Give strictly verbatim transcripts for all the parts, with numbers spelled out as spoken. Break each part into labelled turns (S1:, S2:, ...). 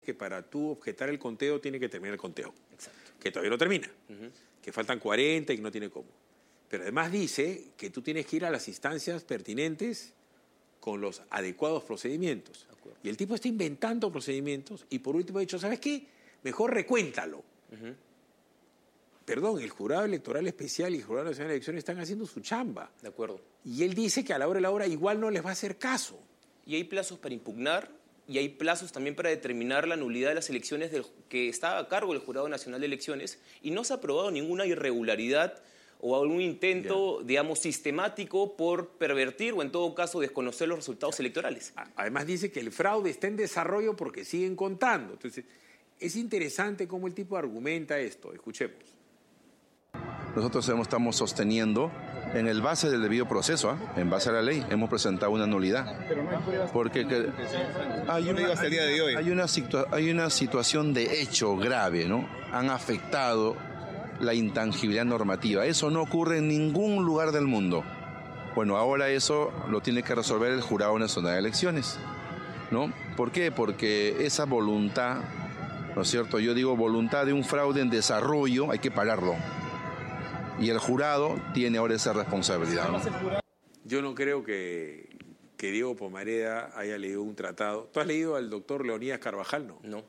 S1: que para tú objetar el conteo tiene que terminar el conteo.
S2: Exacto.
S1: Que todavía no termina.
S2: Uh-huh. Que
S1: faltan cuarenta y que no tiene cómo. Pero además dice que tú tienes que ir a las instancias pertinentes con los adecuados procedimientos. Y el tipo está inventando procedimientos y por último ha dicho, ¿sabes qué? Mejor recuéntalo. Uh-huh. Perdón, el Jurado Electoral Especial y el Jurado Nacional de Elecciones están haciendo su chamba.
S2: De acuerdo.
S1: Y él dice que a la hora de la hora igual no les va a hacer caso.
S2: Y hay plazos para impugnar y hay plazos también para determinar la nulidad de las elecciones del, que está a cargo del Jurado Nacional de Elecciones y no se ha aprobado ninguna irregularidad o algún intento, yeah. digamos, sistemático por pervertir o en todo caso desconocer los resultados yeah. electorales.
S1: Además dice que el fraude está en desarrollo porque siguen contando. Entonces, es interesante cómo el tipo argumenta esto. Escuchemos.
S3: Nosotros estamos sosteniendo en el base del debido proceso, ¿eh? en base a la ley, hemos presentado una nulidad.
S4: Pero no hay pruebas.
S3: Porque que, hay, una, hasta el día de hoy. Hay, una situa- hay una situación de hecho grave, ¿no? Han afectado la intangibilidad normativa. Eso no ocurre en ningún lugar del mundo. Bueno, ahora eso lo tiene que resolver el Jurado Nacional de Elecciones, ¿no? ¿Por qué? Porque esa voluntad, ¿no es cierto? Yo digo voluntad de un fraude en desarrollo, hay que pararlo. Y el jurado tiene ahora esa responsabilidad, ¿no?
S1: Yo no creo que, que Diego Pomareda haya leído un tratado. ¿Tú has leído al doctor Leonidas Carvajal, no?
S2: No.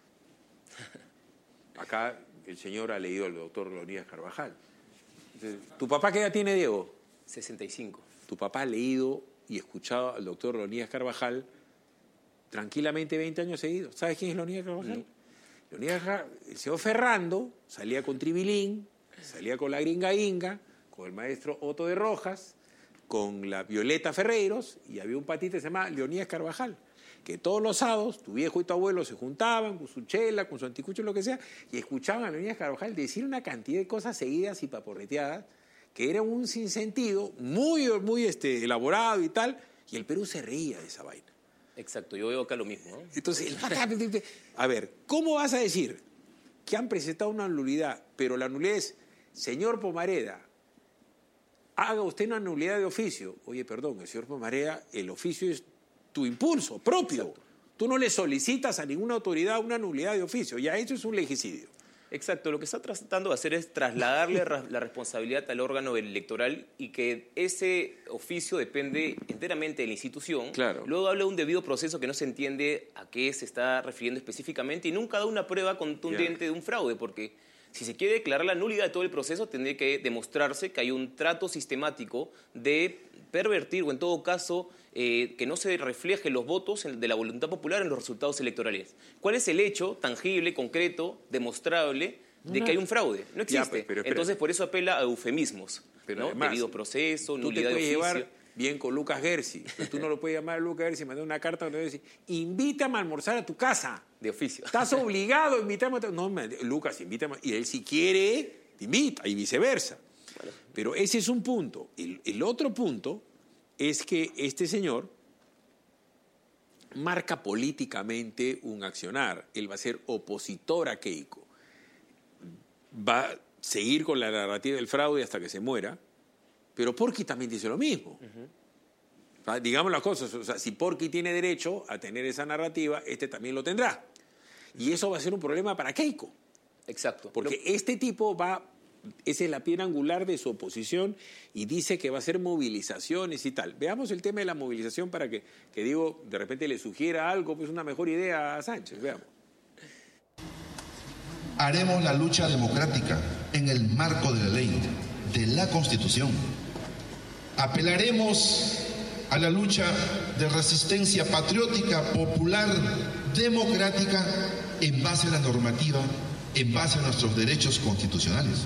S1: Acá el señor ha leído al doctor Leonidas Carvajal. Entonces, ¿tu papá qué edad tiene, Diego?
S2: sesenta y cinco.
S1: Tu papá ha leído y escuchado al doctor Leonidas Carvajal tranquilamente veinte años seguidos. ¿Sabes quién es Leonidas Carvajal? No. Leonidas Carvajal, el señor Ferrando salía con Tribilín, salía con la gringa Inga, con el maestro Otto de Rojas, con la Violeta Ferreiros, y había un patito que se llamaba Leonidas Carvajal, que todos los sábados tu viejo y tu abuelo se juntaban con su chela, con su anticucho, lo que sea, y escuchaban a Leonidas Carvajal decir una cantidad de cosas seguidas y paporreteadas, que era un sinsentido muy, muy este, elaborado y tal, y el Perú se reía de esa vaina.
S2: Exacto, yo veo acá lo mismo, ¿no?
S1: Entonces, el pata, a ver, ¿cómo vas a decir que han presentado una nulidad, pero la nulidad es, señor Pomareda, haga usted una nulidad de oficio? Oye, perdón, el señor Pomareda, el oficio es tu impulso propio. Exacto. Tú no le solicitas a ninguna autoridad una nulidad de oficio, ya eso es un legicidio.
S2: Exacto, lo que está tratando de hacer es trasladarle la responsabilidad al órgano electoral y que ese oficio depende enteramente de la institución.
S1: Claro.
S2: Luego habla de un debido proceso que no se entiende a qué se está refiriendo específicamente y nunca da una prueba contundente yeah. de un fraude, porque si se quiere declarar la nulidad de todo el proceso, tendría que demostrarse que hay un trato sistemático de pervertir o, en todo caso, eh, que no se refleje los votos de la voluntad popular en los resultados electorales. ¿Cuál es el hecho tangible, concreto, demostrable de no, que hay un fraude? No existe. Ya, pero, pero, Entonces, por eso apela a eufemismos. Pero ¿no? Además, debido proceso, nulidad de oficio.
S1: Llevar bien con Lucas Gersi. Tú no lo puedes llamar a Lucas Gersi y mandar una carta donde dice, invítame a almorzar a tu casa.
S2: De oficio.
S1: Estás obligado a invitarme a tu... No, Lucas, invítame. Y él, si quiere, te invita, y viceversa. Bueno. Pero ese es un punto. El, el otro punto es que este señor marca políticamente un accionar. Él va a ser opositor a Keiko. Va a seguir con la narrativa del fraude hasta que se muera. Pero Porky también dice lo mismo. Uh-huh. Digamos las cosas, o sea, si Porky tiene derecho a tener esa narrativa, este también lo tendrá. Y eso va a ser un problema para Keiko.
S2: Exacto.
S1: Porque
S2: lo...
S1: este tipo va, esa es la piedra angular de su oposición y dice que va a hacer movilizaciones y tal. Veamos el tema de la movilización para que, que digo, de repente le sugiera algo, pues una mejor idea a Sánchez. Veamos.
S5: Haremos la lucha democrática en el marco de la ley, de la Constitución. Apelaremos a la lucha de resistencia patriótica, popular, democrática, en base a la normativa, en base a nuestros derechos constitucionales.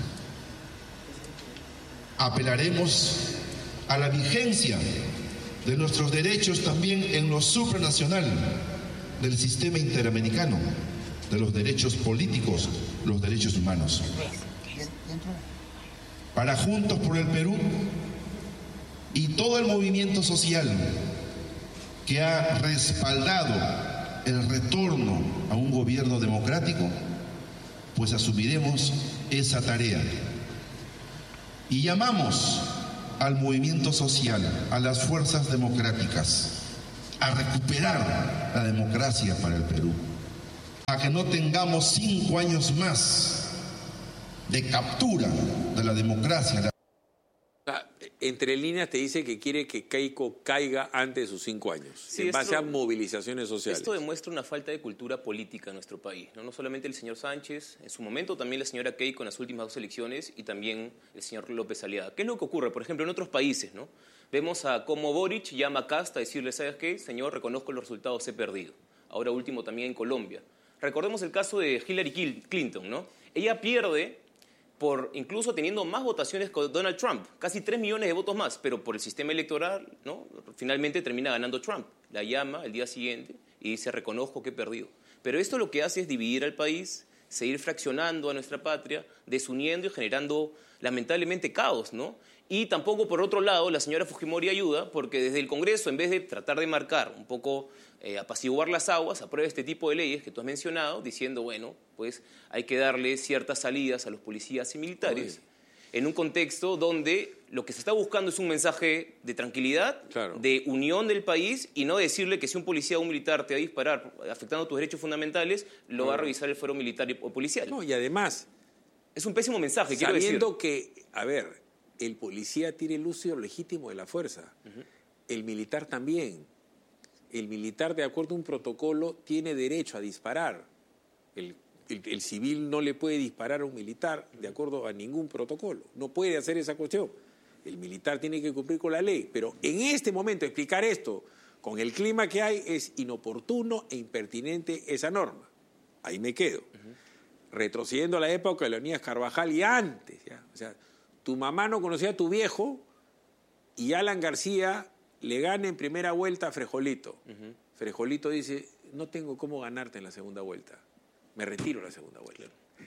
S5: Apelaremos a la vigencia de nuestros derechos también en lo supranacional del sistema interamericano, de los derechos políticos, los derechos humanos. Para Juntos por el Perú y todo el movimiento social que ha respaldado el retorno a un gobierno democrático, pues asumiremos esa tarea. Y llamamos al movimiento social, a las fuerzas democráticas, a recuperar la democracia para el Perú. a que no tengamos cinco años más de captura de la democracia.
S1: Entre líneas te dice que quiere que Keiko caiga antes de sus cinco años, sí, en base esto, a movilizaciones sociales.
S2: Esto demuestra una falta de cultura política en nuestro país, ¿no? No solamente el señor Sánchez, en su momento también la señora Keiko en las últimas dos elecciones y también el señor López Aliaga. ¿Qué es lo que ocurre? Por ejemplo, en otros países, ¿no? Vemos a cómo Boric llama a Kast a decirle, ¿sabes qué? Señor, reconozco los resultados, he perdido. Ahora último también en Colombia. Recordemos el caso de Hillary Clinton, ¿no? Ella pierde por incluso teniendo más votaciones que Donald Trump, casi tres millones de votos más, pero por el sistema electoral, ¿no? Finalmente termina ganando Trump. La llama el día siguiente y dice, reconozco que he perdido. Pero esto lo que hace es dividir al país, seguir fraccionando a nuestra patria, desuniendo y generando lamentablemente caos, ¿no? Y tampoco, por otro lado, la señora Fujimori ayuda, porque desde el Congreso, en vez de tratar de marcar un poco, eh, apaciguar las aguas, aprueba este tipo de leyes que tú has mencionado, diciendo, bueno, pues hay que darle ciertas salidas a los policías y militares, Oye. en un contexto donde lo que se está buscando es un mensaje de tranquilidad, claro. de unión del país, y no decirle que si un policía o un militar te va a disparar afectando tus derechos fundamentales, lo no. va a revisar el fuero militar o policial.
S1: No, y además...
S2: Es un pésimo mensaje, quiero decir.
S1: Sabiendo que, a ver, el policía tiene el uso legítimo de la fuerza, uh-huh. el militar también. El militar, de acuerdo a un protocolo, tiene derecho a disparar. El, el, el civil no le puede disparar a un militar de acuerdo a ningún protocolo. No puede hacer esa cuestión. El militar tiene que cumplir con la ley. Pero en este momento explicar esto, con el clima que hay, es inoportuno e impertinente esa norma. Ahí me quedo. Uh-huh. Retrocediendo a la época de Leonidas Carvajal y antes. ¿ya? O sea, tu mamá no conocía a tu viejo y Alan García le gana en primera vuelta a Frejolito. Uh-huh. Frejolito dice, no tengo cómo ganarte en la segunda vuelta. Me retiro en la segunda vuelta.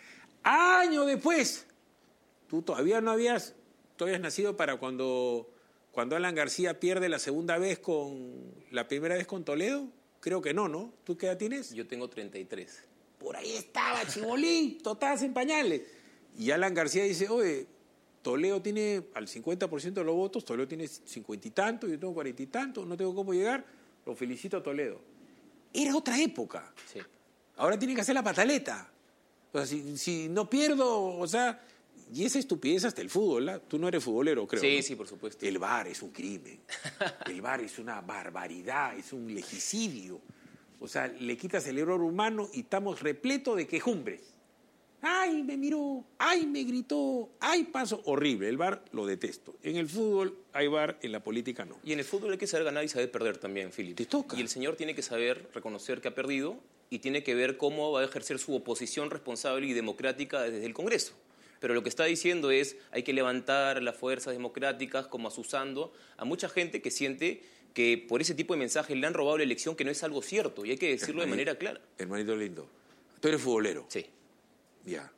S1: Años después, tú todavía no habías, tú habías nacido para cuando, cuando Alan García pierde la segunda vez con, la primera vez con Toledo. Creo que no, ¿no? ¿Tú qué edad tienes?
S2: Yo tengo treinta y tres.
S1: Por ahí estaba, chibolito, estabas en pañales. Y Alan García dice, oye, Toledo tiene al cincuenta por ciento de los votos, Toledo tiene cincuenta y tanto, yo tengo cuarenta y tanto, no tengo cómo llegar, lo felicito a Toledo. Era otra época.
S2: Sí.
S1: Ahora tienen que hacer la pataleta. O sea, si, si no pierdo, o sea, y esa estupidez hasta el fútbol, ¿la? Tú no eres futbolero, creo.
S2: Sí,
S1: ¿no?
S2: sí, por supuesto.
S1: El V A R es un crimen. El V A R es una barbaridad, es un legicidio. O sea, le quitas el error humano y estamos repletos de quejumbres. ¡Ay, me miró! ¡Ay, me gritó! ¡Ay, pasó! Horrible. El V A R lo detesto. En el fútbol hay V A R, en la política no.
S2: Y en el fútbol hay que saber ganar y saber perder también, Philip.
S1: Te toca.
S2: Y el señor tiene que saber reconocer que ha perdido y tiene que ver cómo va a ejercer su oposición responsable y democrática desde el Congreso. Pero lo que está diciendo es hay que levantar las fuerzas democráticas como asusando a mucha gente que siente que por ese tipo de mensajes le han robado la elección, que no es algo cierto, y hay que decirlo Hermanito, de manera clara.
S1: Hermanito lindo, tú eres futbolero.
S2: Sí.
S1: Ya.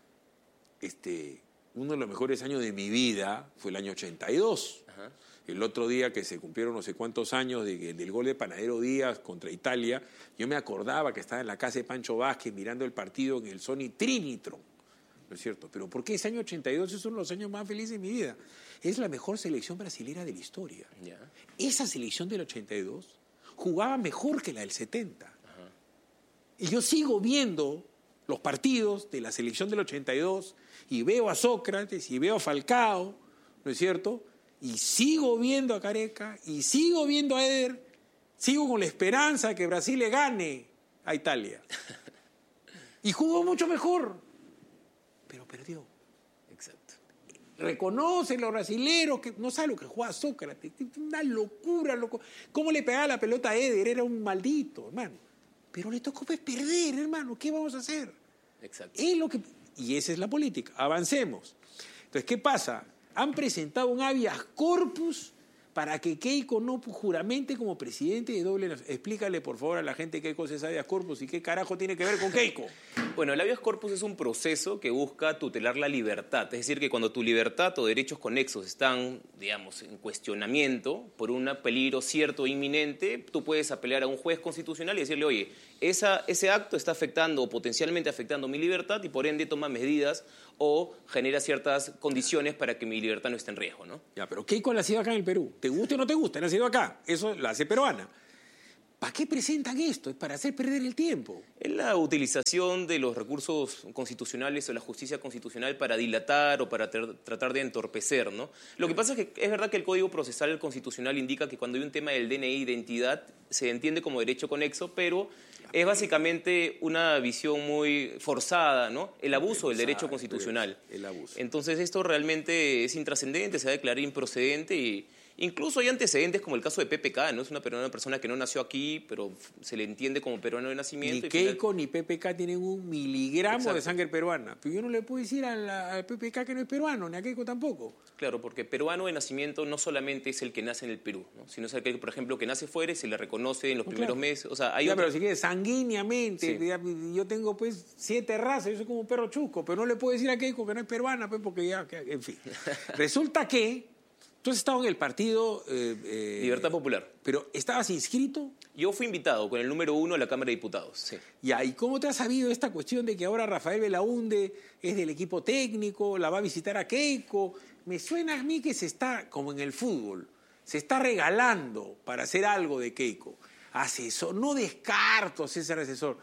S1: Este, uno de los mejores años de mi vida fue el año ochenta y dos. Ajá. El otro día que se cumplieron no sé cuántos años de, del gol de Panadero Díaz contra Italia, yo me acordaba que estaba en la casa de Pancho Vázquez mirando el partido en el Sony Trinitron. ¿No es cierto? Pero ¿por qué ese año ochenta y dos es uno de los años más felices de mi vida? Es la mejor selección brasilera de la historia.
S2: Yeah.
S1: Esa selección del ochenta y dos jugaba mejor que la del setenta. Uh-huh. Y yo sigo viendo los partidos de la selección del ochenta y dos y veo a Sócrates y veo a Falcao, ¿no es cierto? Y sigo viendo a Careca y sigo viendo a Eder, sigo con la esperanza de que Brasil le gane a Italia. Y jugó mucho mejor. Pero perdió.
S2: Exacto.
S1: Reconoce los brasileros que no sabe lo que juega Sócrates. Una locura, loco. ¿Cómo le pegaba la pelota a Eder? Era un maldito, hermano. Pero le tocó pues perder, hermano. ¿Qué vamos a hacer?
S2: Exacto.
S1: Es lo que... Y esa es la política. Avancemos. Entonces, ¿qué pasa? Han presentado un habeas corpus para que Keiko no juramente como presidente de doble nacionalidad. Explícale, por favor, a la gente qué cosa es habeas corpus y qué carajo tiene que ver con Keiko.
S2: Bueno, el habeas corpus es un proceso que busca tutelar la libertad. Es decir, que cuando tu libertad o derechos conexos están, digamos, en cuestionamiento por un peligro cierto e inminente, tú puedes apelar a un juez constitucional y decirle, oye, esa, ese acto está afectando o potencialmente afectando mi libertad y por ende toma medidas o genera ciertas condiciones para que mi libertad no esté en riesgo, ¿no?
S1: Ya, pero Keiko ha nacido acá en el Perú. ¿Te gusta o no te gusta? Ha nacido acá. Eso la hace peruana. ¿Para qué presentan esto? Es para hacer perder el tiempo.
S2: Es la utilización de los recursos constitucionales o la justicia constitucional para dilatar o para ter- tratar de entorpecer, ¿no? Lo que pasa es que es verdad que el Código Procesal Constitucional indica que cuando hay un tema del D N I, identidad, se entiende como derecho conexo, pero es básicamente una visión muy forzada, ¿no? El abuso del derecho constitucional.
S1: El abuso.
S2: Entonces esto realmente es intrascendente, se va a declarar improcedente y... Incluso hay antecedentes como el caso de Pepe K, ¿no? Es una, una persona que no nació aquí, pero se le entiende como peruano de nacimiento.
S1: Ni
S2: y
S1: Keiko
S2: final...
S1: ni Pepe K tienen un miligramo
S2: Exacto.
S1: de sangre peruana. Pero yo no le puedo decir a, la, a Pepe K que no es peruano, ni a Keiko tampoco.
S2: Claro, porque peruano de nacimiento no solamente es el que nace en el Perú, ¿no? Sino es el que, por ejemplo, que nace fuera y se le reconoce en los
S1: No,
S2: primeros
S1: claro.
S2: meses. O sea, hay
S1: Ya,
S2: otra...
S1: pero si quieres, sanguíneamente,
S2: Sí.
S1: ya, yo tengo pues siete razas, yo soy como un perro chusco, pero no le puedo decir a Keiko que no es peruana, pues, porque ya, que- en fin. Resulta que tú has estado en el partido... eh, eh,
S2: Libertad Popular.
S1: Pero ¿estabas inscrito?
S2: Yo fui invitado con el número uno a la Cámara de Diputados. Sí.
S1: Ya, ¿y cómo te has sabido esta cuestión de que ahora Rafael Belaúnde es del equipo técnico, la va a visitar a Keiko? Me suena a mí que se está, como en el fútbol, se está regalando para hacer algo de Keiko. Asesor, no descarto ser asesor.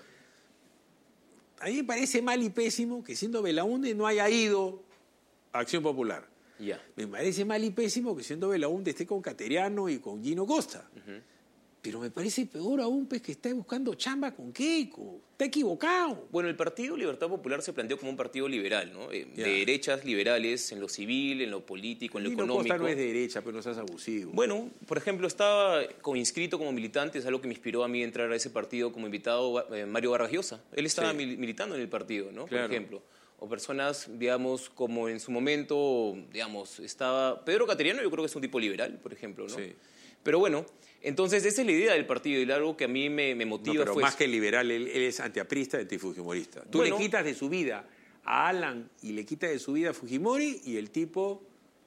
S1: A mí me parece mal y pésimo que siendo Belaúnde no haya ido a Acción Popular.
S2: Ya.
S1: Me parece mal y pésimo que siendo Belaúnde esté con Cateriano y con Gino Costa.
S2: Uh-huh.
S1: Pero me parece peor aún pues, que esté buscando chamba con Keiko. Está equivocado.
S2: Bueno, el Partido Libertad Popular se planteó como un partido liberal, ¿no? Eh,
S1: Ya.
S2: de derechas liberales en lo civil, en lo político, en lo
S1: Gino
S2: económico.
S1: Costa no es de derecha, pero no seas abusivo.
S2: Bueno, por ejemplo, estaba como inscrito como militante, es algo que me inspiró a mí a entrar a ese partido como invitado, eh, Mario Vargas Llosa. Él estaba
S1: Sí.
S2: mil- militando en el partido, ¿no?
S1: Claro.
S2: Por ejemplo. O personas, digamos, como en su momento, digamos, estaba... Pedro Cateriano yo creo que es un tipo liberal, por ejemplo, ¿no?
S1: Sí.
S2: Pero bueno, entonces esa es la idea del partido y algo que a mí me, me
S1: No,
S2: motiva
S1: pero
S2: fue...
S1: más que liberal, él, él es antiaprista y antifujimorista. Tú
S2: Bueno.
S1: le quitas de su vida a Alan y le quitas de su vida a Fujimori y el tipo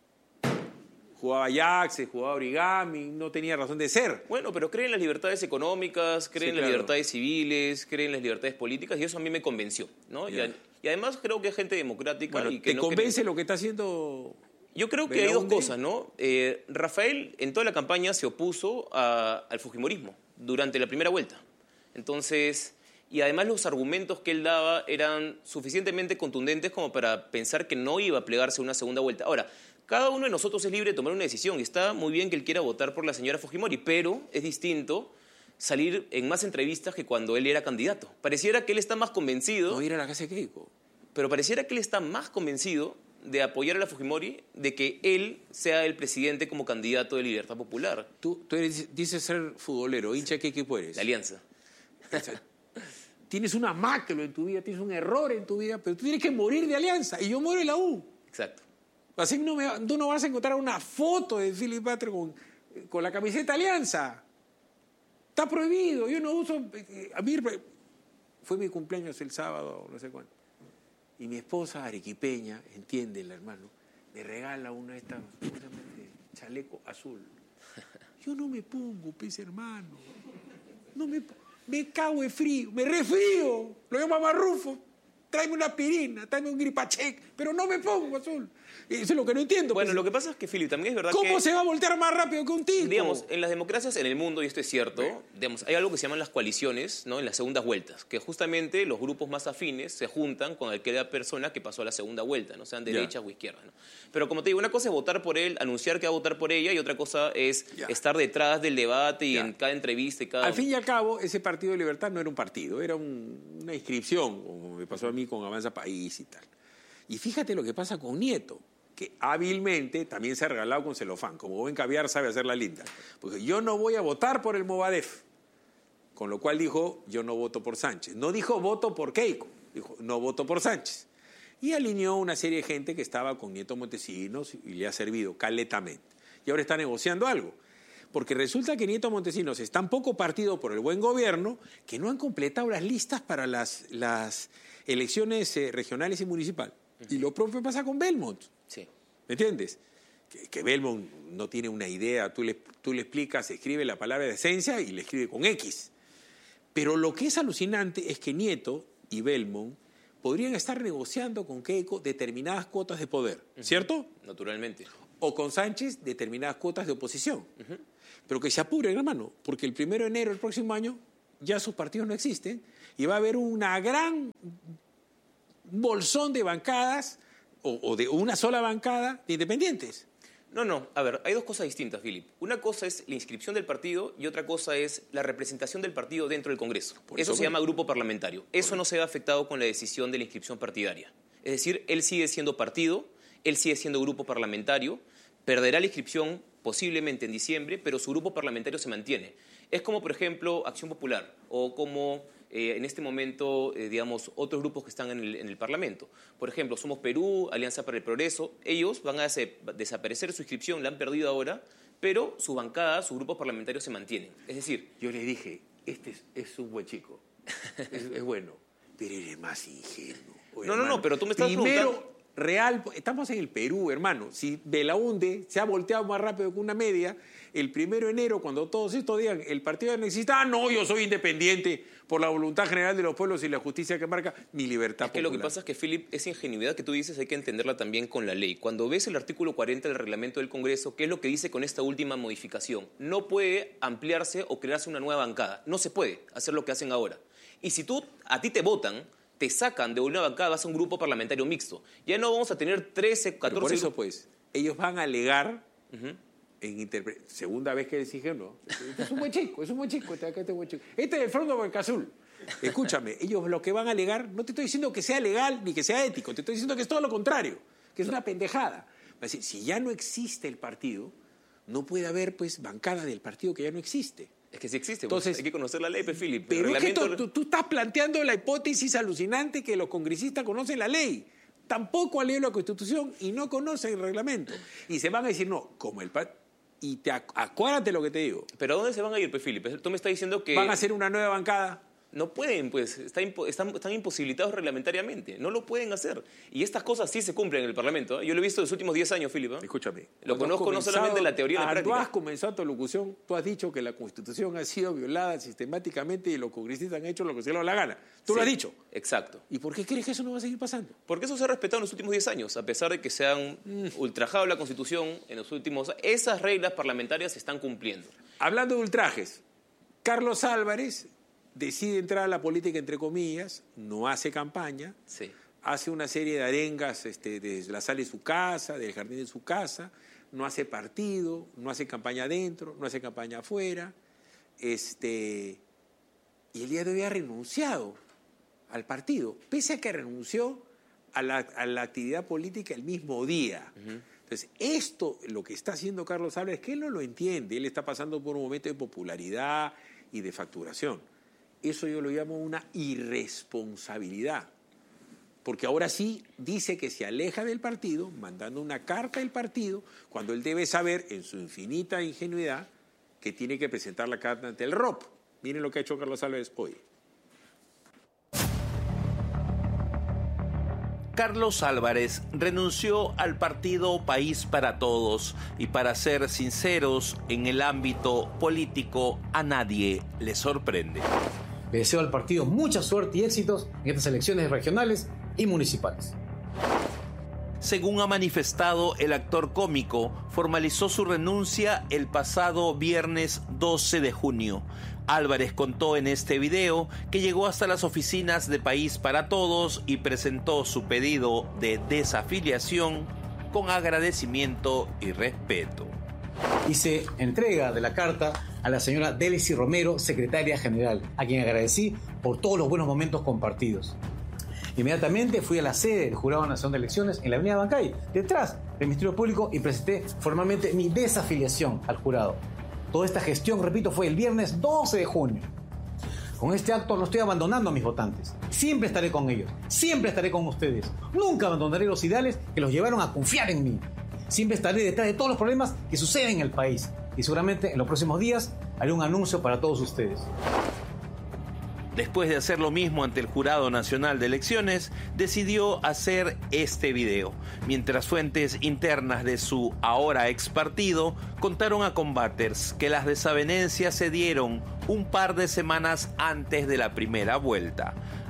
S1: jugaba Ajax, jugaba origami, no tenía razón de ser.
S2: Bueno, pero cree en las libertades económicas, cree
S1: Sí,
S2: en las
S1: claro.
S2: libertades civiles, cree en las libertades políticas y eso a mí me convenció, ¿no? Y,
S1: Ya.
S2: a- y además creo que es gente democrática
S1: Bueno,
S2: y que
S1: ¿te
S2: no
S1: convence
S2: cree-
S1: lo que está haciendo?
S2: Yo creo que hay dos
S1: Belaúnde?
S2: cosas, ¿no? Eh, Rafael en toda la campaña se opuso a- al fujimorismo durante la primera vuelta. Entonces, y además los argumentos que él daba eran suficientemente contundentes como para pensar que no iba a plegarse a una segunda vuelta. Ahora, cada uno de nosotros es libre de tomar una decisión y está muy bien que él quiera votar por la señora Fujimori, pero es distinto salir en más entrevistas que cuando él era candidato. Pareciera que él está más convencido...
S1: No ir a la casa de Keiko.
S2: Pero pareciera que él está más convencido de apoyar a la Fujimori, de que él sea el presidente como candidato de Libertad Popular,
S1: Tú, tú eres, dices ser futbolero, hincha de qué equipo eres.
S2: la alianza.
S1: O sea, tienes una macro en tu vida, tienes un error en tu vida, pero tú tienes que morir de Alianza y yo muero de la U.
S2: Exacto.
S1: Así no me, tú no vas a encontrar una foto de Philip Butter con, con la camiseta Alianza. Está prohibido, yo no uso... A mí fue mi cumpleaños el sábado, no sé cuándo. Y mi esposa, arequipeña, entiéndela, hermano, me regala una de estas, ¿cómo se llama? Este chaleco azul. Yo no me pongo, pez hermano. No me, me cago de frío, me resfrío. Lo llamo a Marrufo. Tráeme una aspirina, tráeme un gripachec, pero no me pongo azul. Eso es lo que no entiendo.
S2: Bueno,
S1: pues.
S2: lo que pasa es que, Philip, también es verdad
S1: ¿Cómo
S2: que...
S1: se va a voltear más rápido que un tipo?
S2: Digamos, en las democracias en el mundo, y esto es cierto, digamos, hay algo que se llaman las coaliciones, ¿no? En las segundas vueltas, que justamente los grupos más afines se juntan con aquella persona que pasó a la segunda vuelta, no sean derechas o izquierdas, ¿no? Pero como te digo, una cosa es votar por él, anunciar que va a votar por ella, y otra cosa es
S1: Ya.
S2: estar detrás del debate y
S1: Ya.
S2: en cada entrevista y cada...
S1: Al fin y al cabo, ese Partido de Libertad no era un partido, era un- una inscripción, como me pasó a mí con Avanza País y tal. Y fíjate lo que pasa con Nieto, que hábilmente también se ha regalado con celofán, como buen caviar sabe hacer la linda. Porque yo no voy a votar por el Movadef, con lo cual dijo, yo no voto por Sánchez. No dijo voto por Keiko, dijo, no voto por Sánchez. Y alineó una serie de gente que estaba con Nieto Montesinos y le ha servido caletamente. Y ahora está negociando algo. Porque resulta que Nieto Montesinos es tan poco partido por el buen gobierno que no han completado las listas para las, las elecciones eh, regionales y municipales. Uh-huh. Y lo propio pasa con Belmont.
S2: Sí.
S1: ¿Me entiendes? Que, que Belmont no tiene una idea. Tú le, tú le explicas, escribe la palabra de esencia y le escribe con X. Pero lo que es alucinante es que Nieto y Belmont podrían estar negociando con Keiko determinadas cuotas de poder, ¿cierto?
S2: Naturalmente.
S1: o con Sánchez determinadas cuotas de oposición. Uh-huh. Pero que se apuren, hermano, porque el primero de enero del próximo año ya sus partidos no existen y va a haber una gran bolsón de bancadas o, o de una sola bancada de independientes.
S2: No, no. A ver, hay dos cosas distintas, Philip. Una cosa es la inscripción del partido y otra cosa es la representación del partido dentro del Congreso. Por eso, eso se llama grupo parlamentario. Eso no se ve afectado con la decisión de la inscripción partidaria. Es decir, él sigue siendo partido, él sigue siendo grupo parlamentario, perderá la inscripción posiblemente en diciembre, pero su grupo parlamentario se mantiene. Es como, por ejemplo, Acción Popular o como... Eh, en este momento, eh, digamos, otros grupos que están en el, en el Parlamento. Por ejemplo, Somos Perú, Alianza para el Progreso. Ellos van a des- desaparecer su inscripción, la han perdido ahora, pero su bancada, sus grupos parlamentarios se mantienen. Es decir...
S1: Yo les dije, este es, es un buen chico, es, es bueno, pero eres más ingenuo. Oye,
S2: no,
S1: hermano,
S2: no, no, pero tú me estás
S1: primero,
S2: preguntando...
S1: real, estamos en el Perú, hermano. Si Belaunde se ha volteado más rápido que una media, el primero de enero, cuando todos estos digan, el partido no existe, ah, no, yo soy independiente por la voluntad general de los pueblos y la justicia que marca mi libertad
S2: es que
S1: popular.
S2: Lo que pasa es que, Philip, esa ingenuidad que tú dices hay que entenderla también con la ley. Cuando ves el artículo cuarenta del reglamento del Congreso, ¿qué es lo que dice con esta última modificación? No puede ampliarse o crearse una nueva bancada. No se puede hacer lo que hacen ahora. Y si tú, a ti te votan, te sacan de una bancada, vas a un grupo parlamentario mixto. Ya no vamos a tener trece, catorce...
S1: Pero por eso,
S2: grupos.
S1: pues, ellos van a alegar...
S2: Uh-huh.
S1: En interpre- segunda vez que les dije, no, este es un buen chico, es un buen chico, este, este, buen chico. Este es el Front Banca Azul. Escúchame, ellos lo que van a alegar, no te estoy diciendo que sea legal ni que sea ético, te estoy diciendo que es todo lo contrario, que es una pendejada. Decir, si ya no existe el partido, no puede haber pues bancada del partido que ya no existe.
S2: Es que sí existe,
S1: entonces
S2: pues, hay que conocer la ley, pues, Philip.
S1: Pero
S2: reglamento...
S1: es que tú, tú, tú estás planteando la hipótesis alucinante que los congresistas conocen la ley. Tampoco han leído la Constitución y no conocen el reglamento. Y se van a decir, no, como el partido... Y te acu- acuérdate lo que te digo.
S2: ¿Pero a dónde se van a ir, pues, Philip? Tú me estás diciendo que...
S1: Van a hacer una nueva bancada.
S2: No pueden, pues, está impo- están, están imposibilitados reglamentariamente. No lo pueden hacer. Y estas cosas sí se cumplen en el Parlamento, ¿eh? Yo lo he visto en los últimos diez años, Philip, ¿eh?
S1: Escúchame.
S2: Lo conozco no solamente en la teoría, en la
S1: práctica. Tú has
S2: práctica.
S1: comenzado tu locución, tú has dicho que la Constitución ha sido violada sistemáticamente y los congresistas han hecho lo que se les da la gana. Tú
S2: Sí,
S1: lo has dicho.
S2: Exacto.
S1: ¿Y por qué crees que eso no va a seguir pasando?
S2: Porque eso se ha respetado en los últimos diez años, a pesar de que se han mm. ultrajado la Constitución en los últimos... Esas reglas parlamentarias se están cumpliendo.
S1: Hablando de ultrajes, Carlos Álvarez decide entrar a la política, entre comillas, no hace campaña,
S2: Sí.
S1: hace una serie de arengas este, desde la sala de su casa, del jardín de su casa, no hace partido, no hace campaña adentro, no hace campaña afuera, este, y el día de hoy ha renunciado al partido, pese a que renunció a la, a la actividad política el mismo día. Uh-huh. Entonces, esto, lo que está haciendo Carlos Álvarez, que él no lo entiende, él está pasando por un momento de popularidad y de facturación. Eso yo lo llamo una irresponsabilidad, porque ahora sí dice que se aleja del partido, mandando una carta del partido, cuando él debe saber, en su infinita ingenuidad, que tiene que presentar la carta ante el R O P. Miren lo que ha hecho Carlos Álvarez hoy.
S4: Carlos Álvarez renunció al partido País para Todos y, para ser sinceros, en el ámbito político a nadie le sorprende.
S6: Le deseo al partido mucha suerte y éxitos en estas elecciones regionales y municipales.
S4: Según ha manifestado el actor cómico, formalizó su renuncia el pasado viernes doce de junio. Álvarez contó en este video que llegó hasta las oficinas de País para Todos y presentó su pedido de desafiliación con agradecimiento y respeto.
S6: Hice entrega de la carta a la señora Délicy Romero, secretaria general, a quien agradecí por todos los buenos momentos compartidos. Inmediatamente fui a la sede del Jurado Nacional de Elecciones en la avenida Bancay, detrás del Ministerio Público, y presenté formalmente mi desafiliación al jurado. Toda esta gestión, repito, fue el viernes doce de junio. Con este acto no estoy abandonando a mis votantes. Siempre estaré con ellos, siempre estaré con ustedes. Nunca abandonaré los ideales que los llevaron a confiar en mí. Siempre estaré detrás de todos los problemas que suceden en el país. Y seguramente en los próximos días haré un anuncio para todos ustedes.
S4: Después de hacer lo mismo ante el Jurado Nacional de Elecciones, decidió hacer este video, mientras fuentes internas de su ahora ex partido contaron a Combaters que las desavenencias se dieron un par de semanas antes de la primera vuelta.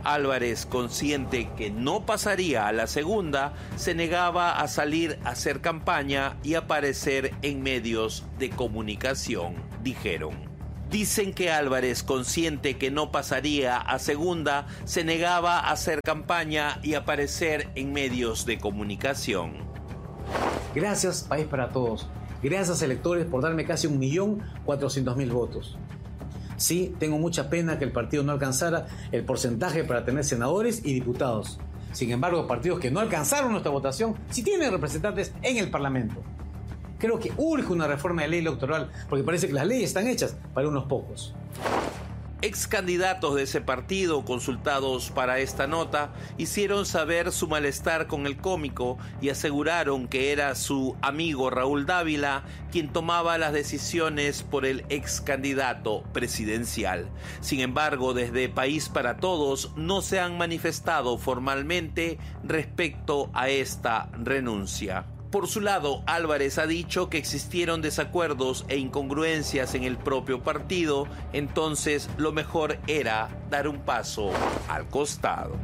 S4: Álvarez, consciente que no pasaría a la segunda, se negaba a salir a hacer campaña y aparecer en medios de comunicación, dijeron. Dicen que Álvarez, consciente que no pasaría a segunda, se negaba a hacer campaña y aparecer en medios de comunicación.
S6: Gracias, País para Todos. Gracias, electores, por darme casi un millón cuatrocientos mil votos. Sí, tengo mucha pena que el partido no alcanzara el porcentaje para tener senadores y diputados. Sin embargo, partidos que no alcanzaron nuestra votación sí tienen representantes en el Parlamento. Creo que urge una reforma de ley electoral porque parece que las leyes están hechas para unos pocos.
S4: Ex candidatos de ese partido, consultados para esta nota, hicieron saber su malestar con el cómico y aseguraron que era su amigo Raúl Dávila quien tomaba las decisiones por el ex candidato presidencial. Sin embargo, desde País para Todos no se han manifestado formalmente respecto a esta renuncia. Por su lado, Álvarez ha dicho que existieron desacuerdos e incongruencias en el propio partido, entonces lo mejor era dar un paso al costado.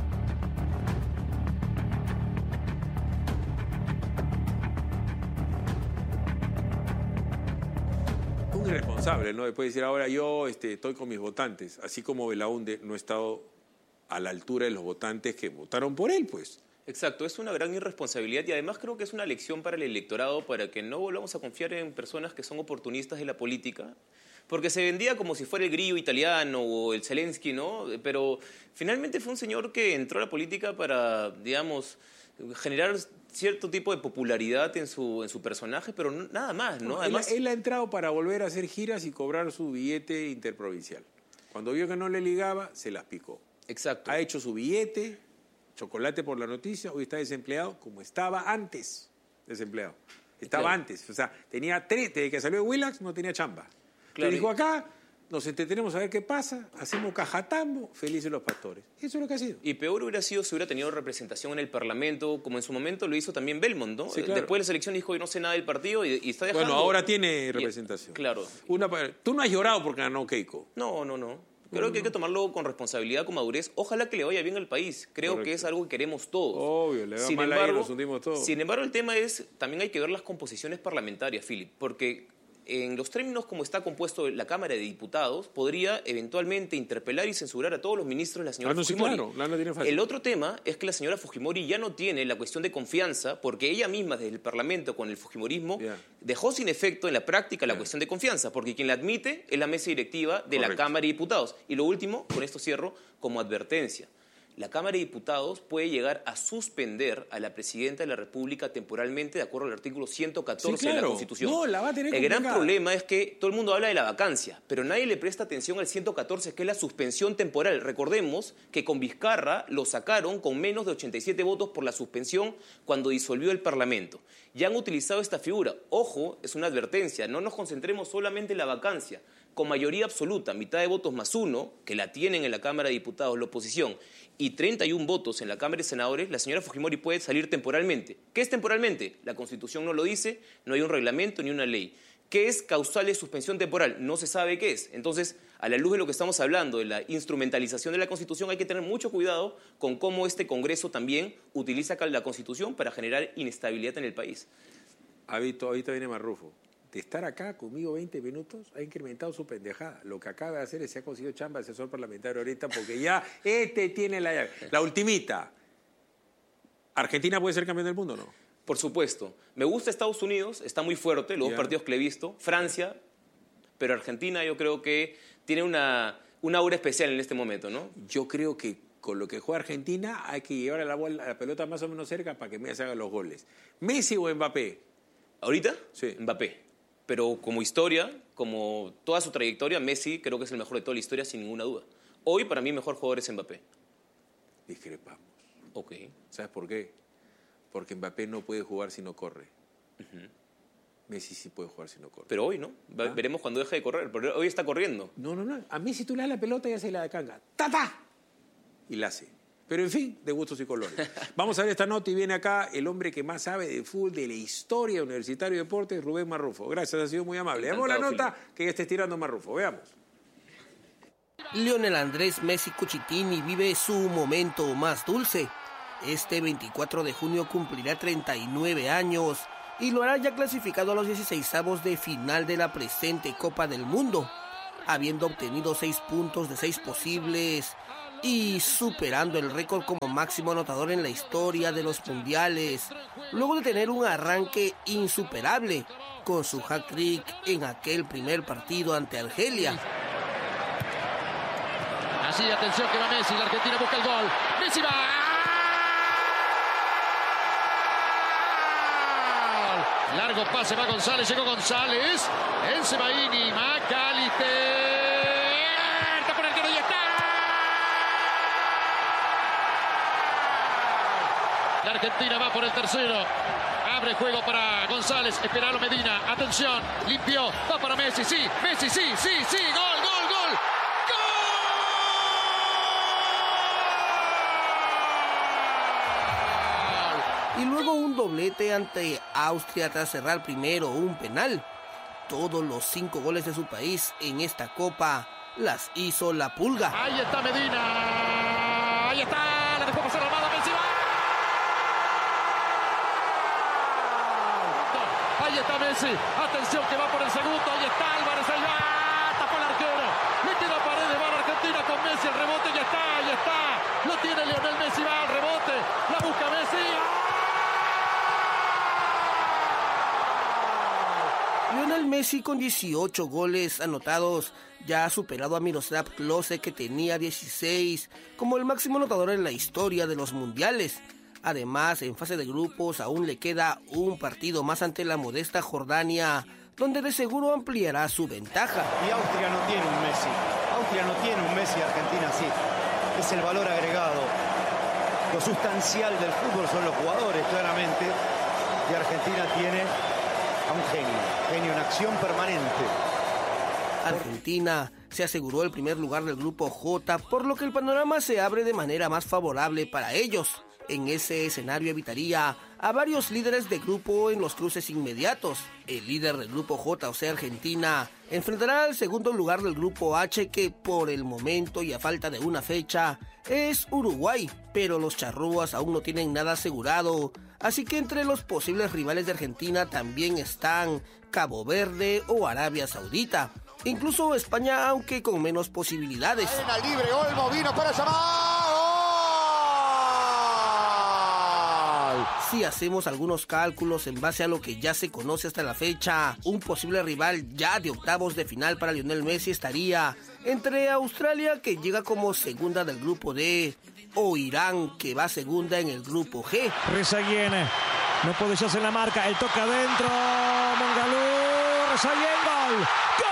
S1: Un irresponsable, ¿no? Después de decir, ahora yo este, estoy con mis votantes, así como Belaúnde no ha estado a la altura de los votantes que votaron por él, pues.
S2: Exacto, es una gran irresponsabilidad y además creo que es una lección para el electorado para que no volvamos a confiar en personas que son oportunistas de la política, porque se vendía como si fuera el Grillo italiano o el Zelensky, ¿no? Pero finalmente fue un señor que entró a la política para, digamos, generar cierto tipo de popularidad en su, en su personaje, pero no, nada más, ¿no? Además,
S1: él, él ha entrado para volver a hacer giras y cobrar su billete interprovincial. Cuando vio que no le ligaba, se las picó.
S2: Exacto.
S1: Ha hecho su billete, chocolate por la noticia, hoy está desempleado como estaba antes, desempleado. Estaba claro. antes, o sea, tenía tres, desde que salió de Willax no tenía chamba. Claro. Le dijo acá, nos entretenemos a ver qué pasa, hacemos cajatambo, felices los pastores. Eso es lo que ha sido.
S2: Y peor hubiera sido si hubiera tenido representación en el Parlamento, como en su momento lo hizo también Belmont, ¿no?
S1: Sí, claro.
S2: Después de la selección dijo que no sé nada del partido y, y está dejando...
S1: Bueno, ahora tiene representación.
S2: Y, claro.
S1: Una, tú no has llorado porque ganó Keiko.
S2: No, no, no. Creo que hay que tomarlo con responsabilidad, con madurez. Ojalá que le vaya bien al país. Creo Correcto. Que es algo que queremos todos.
S1: Obvio, le va
S2: sin
S1: mal
S2: embargo,
S1: ahí, nos hundimos todos.
S2: Sin embargo, el tema es, también hay que ver las composiciones parlamentarias, Philip, porque en los términos como está compuesto la Cámara de Diputados, podría eventualmente interpelar y censurar a todos los ministros de la señora
S1: ah, no,
S2: Fujimori.
S1: Sí, claro, la no tiene fácil.
S2: El otro tema es que la señora Fujimori ya no tiene la cuestión de confianza, porque ella misma desde el Parlamento con el Fujimorismo yeah. dejó sin efecto en la práctica la yeah. cuestión de confianza, porque quien la admite es la mesa directiva de Correcto. La Cámara de Diputados. Y lo último, con esto cierro, como advertencia. La Cámara de Diputados puede llegar a suspender a la Presidenta de la República temporalmente de acuerdo al artículo ciento catorce sí, claro. de la Constitución.
S1: No, la va a tener
S2: El
S1: complicada.
S2: gran problema es que todo el mundo habla de la vacancia, pero nadie le presta atención al ciento catorce, que es la suspensión temporal. Recordemos que con Vizcarra lo sacaron con menos de ochenta y siete votos por la suspensión cuando disolvió el Parlamento. Ya han utilizado esta figura. Ojo, es una advertencia, no nos concentremos solamente en la vacancia. Con mayoría absoluta, mitad de votos más uno, que la tienen en la Cámara de Diputados la oposición, y treinta y uno votos en la Cámara de Senadores, la señora Fujimori puede salir temporalmente. ¿Qué es temporalmente? La Constitución no lo dice, no hay un reglamento ni una ley. ¿Qué es causal de suspensión temporal? No se sabe qué es. Entonces, a la luz de lo que estamos hablando, de la instrumentalización de la Constitución, hay que tener mucho cuidado con cómo este Congreso también utiliza la Constitución para generar inestabilidad en el país.
S1: Ahorita, ahorita viene Marrufo. De estar acá conmigo veinte minutos, ha incrementado su pendejada. Lo que acaba de hacer es que se ha conseguido chamba de asesor parlamentario ahorita porque ya este tiene la llave. La ultimita. ¿Argentina puede ser campeón del mundo o no?
S2: Por supuesto. Me gusta Estados Unidos, está muy fuerte, los
S1: ya.
S2: dos partidos que le he visto. Francia, pero Argentina yo creo que tiene una, una aura especial en este momento, ¿no?
S1: Yo creo que con lo que juega Argentina hay que llevar a la, bola, a la pelota más o menos cerca para que Messi haga los goles. ¿Messi o Mbappé?
S2: ¿Ahorita?
S1: Sí.
S2: Mbappé. Pero como historia, como toda su trayectoria, Messi creo que es el mejor de toda la historia, sin ninguna duda. Hoy, para mí, el mejor jugador es Mbappé.
S1: Discrepamos.
S2: Ok.
S1: ¿Sabes por qué? Porque Mbappé no puede jugar si no corre. Uh-huh. Messi sí puede jugar si no corre.
S2: Pero hoy, ¿no? ¿Ah? Veremos cuando deje de correr. Pero hoy está corriendo.
S1: No, no, no. A Messi tú le das la pelota y hace la de canga. ¡Ta-ta! Y la hace. Pero, en fin, de gustos y colores. Vamos a ver esta nota y viene acá el hombre que más sabe de fútbol, de la historia Universitario de Deportes, Rubén Marrufo. Gracias, ha sido muy amable. Veamos la nota Philip. Que ya está estirando Marrufo. Veamos.
S7: Lionel Andrés Messi Cucitini vive su momento más dulce. Este veinticuatro de junio cumplirá treinta y nueve años y lo hará ya clasificado a los dieciseisavos de final de la presente Copa del Mundo, habiendo obtenido seis puntos de seis posibles y superando el récord como máximo anotador en la historia de los mundiales, luego de tener un arranque insuperable con su hat-trick en aquel primer partido ante Argelia.
S8: Así, atención que va Messi, la Argentina busca el gol. Messi va. Largo pase, va González, llegó González. En Sebaini, Macalister. Está por el arquero y está. La Argentina va por el tercero. Abre juego para González. Esperalo Medina. Atención, limpió. Va para Messi, sí. Messi, sí, sí, sí. Gol, gol, gol.
S7: Y luego un doblete ante Austria tras cerrar primero un penal. Todos los cinco goles de su país en esta Copa las hizo la Pulga.
S8: Ahí está Medina. Ahí está. La dejó pasar Armada. Messi va. Ahí está Messi. Atención que va por el segundo. Ahí está Álvarez. Ahí va. Tapó el arquero. Mete la pared de Bar Argentina con Messi. El rebote ya está. Ahí está. Lo tiene Lionel Messi. Va al rebote. La busca Messi.
S7: Lionel Messi con dieciocho goles anotados ya ha superado a Miroslav Klose, que tenía dieciséis, como el máximo anotador en la historia de los mundiales. Además, en fase de grupos aún le queda un partido más ante la modesta Jordania, donde de seguro ampliará su ventaja.
S9: Y Austria no tiene un Messi. Austria no tiene un Messi, Argentina sí. Es el valor agregado. Lo sustancial del fútbol son los jugadores, claramente. Y Argentina tiene a un genio, genio en acción permanente.
S7: Argentina se aseguró el primer lugar del grupo J, por lo que el panorama se abre de manera más favorable para ellos. En ese escenario evitaría a varios líderes de grupo en los cruces inmediatos. El líder del grupo J, o sea Argentina, enfrentará al segundo lugar del grupo H, que por el momento y a falta de una fecha es Uruguay, pero los charrúas aún no tienen nada asegurado, así que entre los posibles rivales de Argentina también están Cabo Verde o Arabia Saudita, incluso España, aunque con menos posibilidades.
S8: Arena libre, Olmo vino para llamar.
S7: Si hacemos algunos cálculos en base a lo que ya se conoce hasta la fecha, un posible rival ya de octavos de final para Lionel Messi estaría entre Australia, que llega como segunda del grupo D, o Irán, que va segunda en el grupo G.
S10: Rezaguiene, no puede hacer la marca, el toque adentro, Mongalú, Rezaguiene, gol.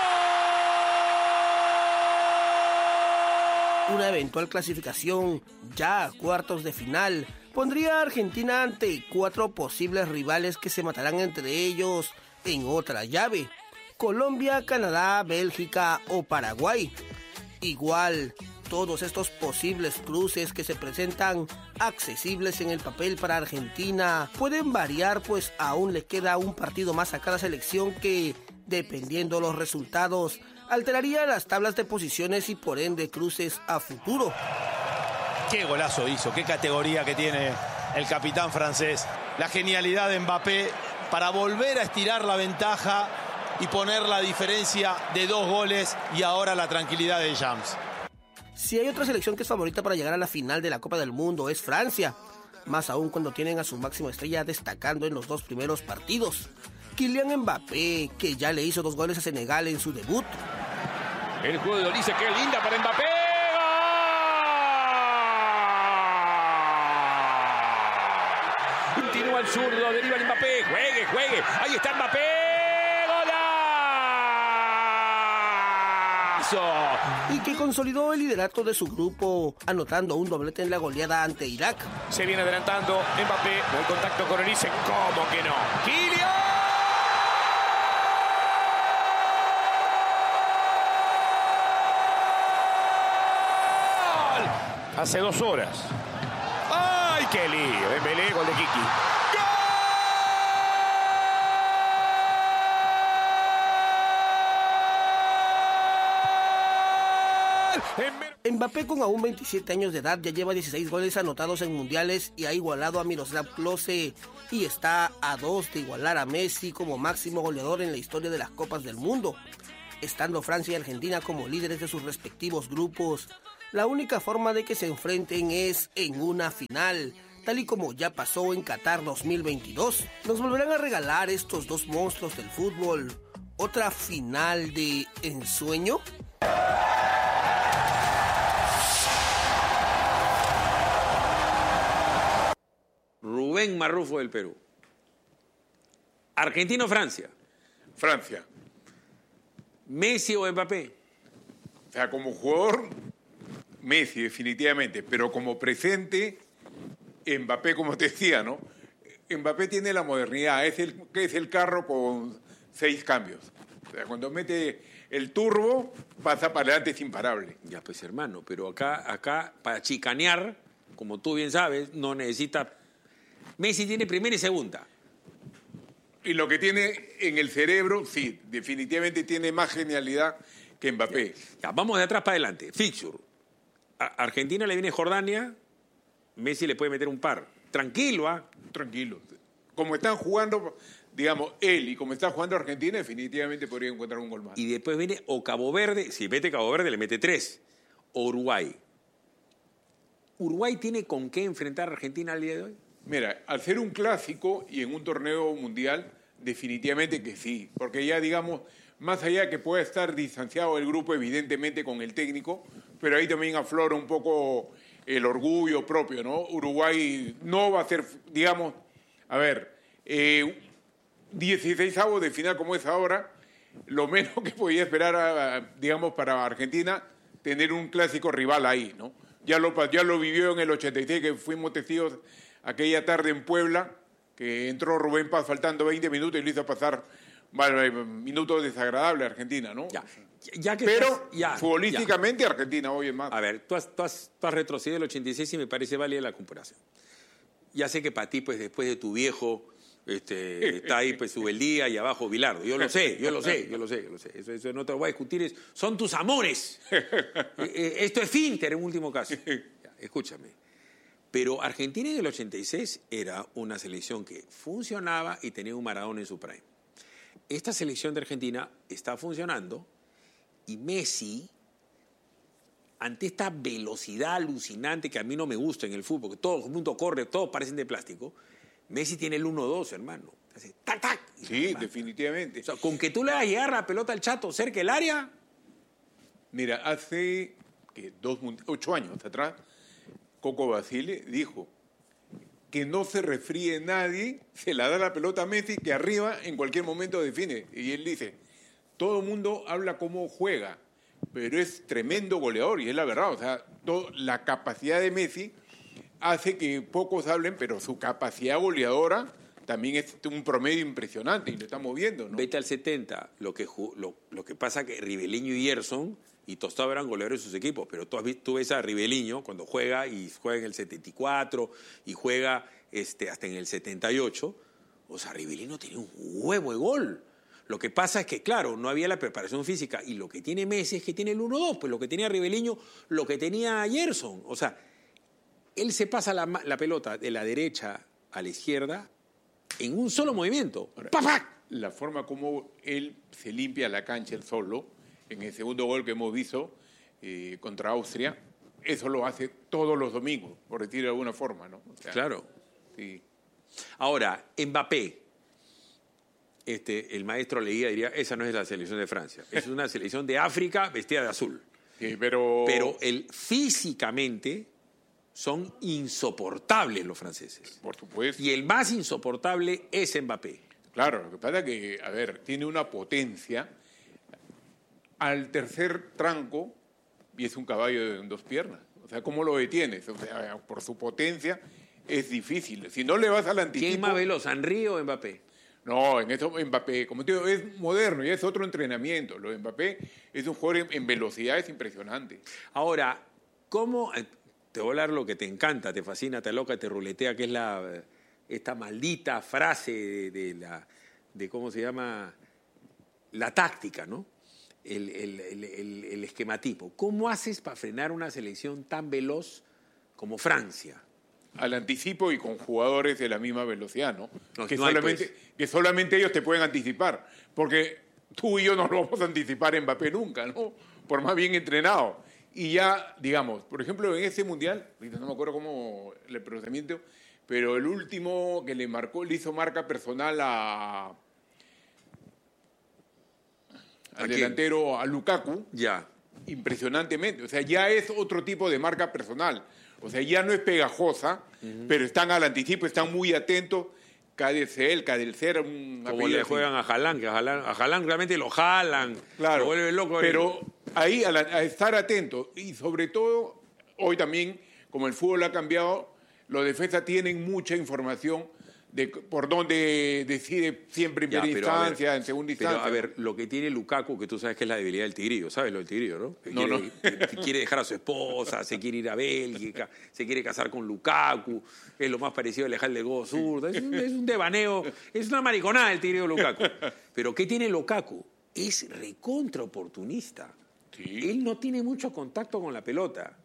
S7: Una eventual clasificación ya a cuartos de final pondría a Argentina ante cuatro posibles rivales que se matarán entre ellos en otra llave: Colombia, Canadá, Bélgica o Paraguay. Igual, todos estos posibles cruces que se presentan accesibles en el papel para Argentina pueden variar, pues aún le queda un partido más a cada selección que, dependiendo los resultados, alteraría las tablas de posiciones y por ende cruces a futuro.
S11: Qué golazo hizo, qué categoría que tiene el capitán francés. La genialidad de Mbappé para volver a estirar la ventaja y poner la diferencia de dos goles, y ahora la tranquilidad de James.
S7: Si hay otra selección que es favorita para llegar a la final de la Copa del Mundo, es Francia, más aún cuando tienen a su máxima estrella destacando en los dos primeros partidos. Kylian Mbappé, que ya le hizo dos goles a Senegal en su debut.
S1: El juego de Olise, qué linda para Mbappé. Continúa el zurdo, deriva el Mbappé. Juegue, juegue. Ahí está Mbappé.
S7: Y que consolidó el liderato de su grupo, anotando un doblete en la goleada ante Irak.
S1: Se viene adelantando Mbappé, buen contacto con Olise, ¿cómo que no? ¡Kylian! Hace dos horas. ¡Ay, qué lío! Dembélé, gol de Kiki.
S10: gol.
S7: Mbappé, con aún veintisiete años de edad, ya lleva dieciséis goles anotados en mundiales y ha igualado a Miroslav Klose y está a dos de igualar a Messi como máximo goleador en la historia de las Copas del Mundo. Estando Francia y Argentina como líderes de sus respectivos grupos, la única forma de que se enfrenten es en una final, tal y como ya pasó en Qatar dos mil veintidós. Nos volverán a regalar estos dos monstruos del fútbol otra final de ensueño.
S1: Rubén Marrufo del Perú. Argentina o Francia.
S12: Francia.
S1: Messi o Mbappé.
S12: O sea, como jugador, Messi definitivamente, pero como presente, Mbappé, como te decía, ¿no? Mbappé tiene la modernidad, es el, es el carro con seis cambios. O sea, cuando mete el turbo, pasa para adelante, es imparable.
S1: Ya, pues, hermano, pero acá, acá para chicanear, como tú bien sabes, no necesita... Messi tiene primera y segunda.
S12: Y lo que tiene en el cerebro, sí, definitivamente tiene más genialidad que Mbappé.
S1: Ya, ya, vamos de atrás para adelante. Fixture. A Argentina le viene Jordania, Messi le puede meter un par. Tranquilo, ¿ah? ¿eh?
S12: Tranquilo. Como están jugando, digamos, él y como está jugando Argentina, definitivamente podría encontrar un gol más.
S1: Y después viene o Cabo Verde, si mete Cabo Verde le mete tres. O Uruguay. ¿Uruguay tiene con qué enfrentar a Argentina al día de hoy?
S12: Mira, al ser un clásico y en un torneo mundial, definitivamente que sí. Porque ya, digamos, más allá de que pueda estar distanciado el grupo, evidentemente, con el técnico, pero ahí también aflora un poco el orgullo propio, ¿no? Uruguay no va a ser, digamos, a ver, eh, dieciseisavos de final como es ahora, lo menos que podía esperar, a, digamos, para Argentina, tener un clásico rival ahí, ¿no? Ya lo, ya lo vivió en el ochenta y seis, que fuimos testigos aquella tarde en Puebla, que entró Rubén Paz faltando veinte minutos y lo hizo pasar vale, minutos desagradables a Argentina, ¿no?
S1: Ya, ya que
S12: Pero
S1: estás, ya,
S12: futbolísticamente
S1: ya.
S12: Argentina hoy es más.
S1: A ver, tú has, tú, has, tú has retrocedido el ochenta y seis y me parece válida la comparación. Ya sé que para ti, pues después de tu viejo, este, está ahí pues Subeldía y abajo Bilardo. Yo lo sé, yo lo sé, yo lo sé, yo lo sé. Eso, eso no te lo voy a discutir, es, son tus amores. Esto es Finter en último caso. Ya, escúchame. Pero Argentina en el ochenta y seis era una selección que funcionaba y tenía un Maradona en su prime. Esta selección de Argentina está funcionando y Messi, ante esta velocidad alucinante que a mí no me gusta en el fútbol, que todo el mundo corre, todos parecen de plástico, Messi tiene el uno dos, hermano. Hace tac, tac.
S12: Sí, hermano. Definitivamente.
S1: O sea, con que tú le hagas llegar la pelota al Chato cerca del área.
S12: Mira, hace ¿qué? Dos, ocho años atrás, Coco Basile dijo que no se refríe nadie, se la da la pelota a Messi, que arriba en cualquier momento define. Y él dice, todo el mundo habla cómo juega, pero es tremendo goleador, y es la verdad. O sea, todo, la capacidad de Messi hace que pocos hablen, pero su capacidad goleadora también es un promedio impresionante, y lo estamos viendo, ¿no?
S1: Vete al setenta, lo que, lo, lo que pasa que Riveliño y Gerson y Tostado eran goleadores de sus equipos, pero tú, has visto, tú ves a Riveliño cuando juega y juega en el setenta y cuatro y juega este, hasta en el setenta y ocho, o sea, Riveliño tenía un huevo de gol. Lo que pasa es que, claro, no había la preparación física, y lo que tiene Messi es que tiene el uno dos, pues lo que tenía Riveliño, lo que tenía Gerson. O sea, él se pasa la, la pelota de la derecha a la izquierda en un solo movimiento.
S12: Ahora, ¡papac! La forma como él se limpia la cancha él solo, en el segundo gol que hemos visto eh, contra Austria, eso lo hace todos los domingos, por decirlo de alguna forma, ¿no? O sea,
S1: claro.
S12: Sí.
S1: Ahora, Mbappé, este, el maestro Leguía diría, esa no es la selección de Francia, es una selección de África vestida de azul.
S12: Sí, pero...
S1: Pero él, físicamente son insoportables los franceses.
S12: Por supuesto.
S1: Y el más insoportable es Mbappé.
S12: Claro, lo que pasa es que, a ver, tiene una potencia al tercer tranco y es un caballo en dos piernas. O sea, ¿cómo lo detienes? O sea, por su potencia es difícil. Si no le vas al anticipo...
S1: ¿Quién es más veloz, Henry o Mbappé?
S12: No, en eso Mbappé, como te digo, es moderno y es otro entrenamiento. Lo de Mbappé es un jugador en, en velocidad, es impresionante.
S1: Ahora, ¿cómo...? Te voy a hablar lo que te encanta, te fascina, te loca, te ruletea, que es la, esta maldita frase de, de la, de cómo se llama, la táctica, ¿no? el, el, el, el, el esquematipo. ¿Cómo haces para frenar una selección tan veloz como Francia?
S12: Al anticipo y con jugadores de la misma velocidad, ¿no?
S1: No,
S12: que,
S1: no hay,
S12: solamente,
S1: pues.
S12: que solamente ellos te pueden anticipar, porque tú y yo no lo vamos a anticipar en Mbappé nunca, ¿no? Por más bien entrenado. Y ya, digamos, por ejemplo, en ese Mundial, ahorita no me acuerdo cómo el procedimiento, pero el último que le marcó, le hizo marca personal a... al delantero, a Lukaku,
S1: ya.
S12: Impresionantemente. O sea, ya es otro tipo de marca personal. O sea, ya no es pegajosa, uh-huh. pero están al anticipo, están muy atentos. Cadecel, Cadelcer, un
S1: como le juegan así. a Haaland, que a Haaland, a Haaland realmente lo jalan,
S12: claro,
S1: lo vuelve loco.
S12: Pero ahí, a, la, a estar atento, y sobre todo, hoy también, como el fútbol ha cambiado, los defensas tienen mucha información de por dónde decide siempre en primera instancia, ver, en segunda instancia.
S1: Pero a ver, lo que tiene Lukaku, que tú sabes que es la debilidad del Tigrillo, ¿sabes lo del Tigrillo, no? Que
S12: no,
S1: quiere,
S12: no.
S1: Que quiere dejar a su esposa, se quiere ir a Bélgica, se quiere casar con Lukaku, es lo más parecido al Lejal del Godo Zurdo, es un, es un devaneo, es una mariconada el Tigrillo Lukaku. Pero ¿qué tiene Lukaku? Es recontra oportunista. Sí. Él no tiene mucho contacto con la pelota.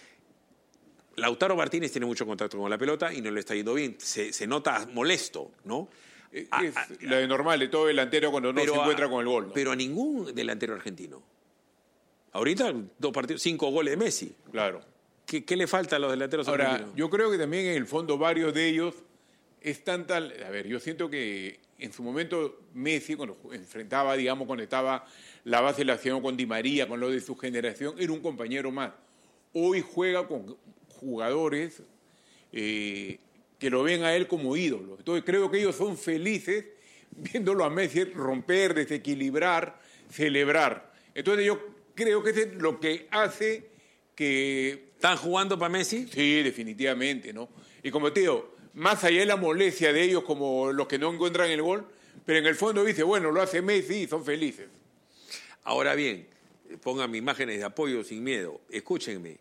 S1: Lautaro Martínez tiene mucho contacto con la pelota y no le está yendo bien. Se, se nota molesto, ¿no?
S12: Es ah, lo de normal de todo delantero cuando no se encuentra
S1: a,
S12: con el gol, ¿no?
S1: Pero a ningún delantero argentino. Ahorita, dos partidos, cinco goles de Messi.
S12: Claro.
S1: ¿Qué, qué le falta a los delanteros
S12: Ahora,
S1: argentinos?
S12: Yo creo que también en el fondo varios de ellos están tal... A ver, yo siento que en su momento Messi, cuando enfrentaba, digamos, cuando estaba la base de la acción con Di María, con lo de su generación, era un compañero más. Hoy juega con jugadores eh, que lo ven a él como ídolo. Entonces creo que ellos son felices viéndolo a Messi romper, desequilibrar, celebrar. Entonces yo creo que eso es lo que hace que...
S1: ¿Están jugando para Messi?
S12: Sí, definitivamente, ¿no? Y como te digo, más allá de la molestia de ellos como los que no encuentran el gol, pero en el fondo dice, bueno, lo hace Messi y son felices.
S1: Ahora bien, pongan imágenes de apoyo sin miedo. Escúchenme.